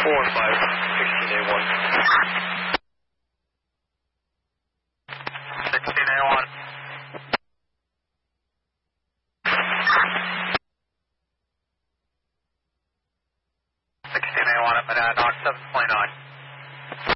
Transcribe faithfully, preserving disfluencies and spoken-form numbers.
four and five, sixteen A one. sixteen A one. sixteen A one, I'm at uh, Knox seven point nine.